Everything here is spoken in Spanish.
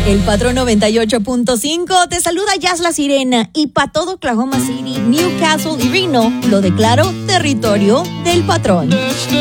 El Patrón 98.5 te saluda Jazz La Sirena y para todo Oklahoma City, Newcastle y Reno lo declaro territorio del Patrón.